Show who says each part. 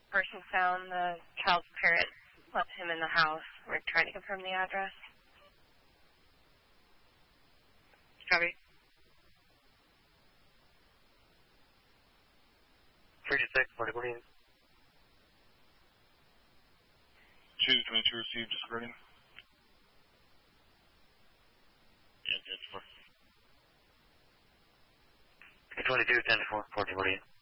Speaker 1: person found the child's parents left him in the house. We're trying to confirm the address. Copy.
Speaker 2: 3-6, Marty Green.
Speaker 3: 222 received, just reading.
Speaker 2: Yeah, 22, 10-4, 14, Marty.